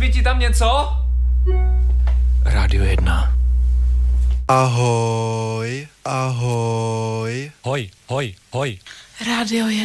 chybí ti tam něco? Rádio 1. Ahoj, ahoj. Hoj, hoj, hoj. Rádio 1.